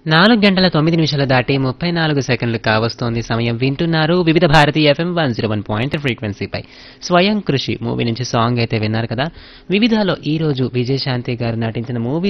4 గంటల 9 నిమిషాలు దాటి 34 సెకండ్లు కావస్తోంది సమయం. వింటున్నారు వివిధ భారతి ఎఫ్ఎం 101.3 ఫ్రీక్వెన్సీపై. స్వయం కృషి మూవీ నుంచి సాంగ్ అయితే విన్నారు కదా. వివిధలో ఈ రోజు విజయశాంతి గారు నటించిన మూవీ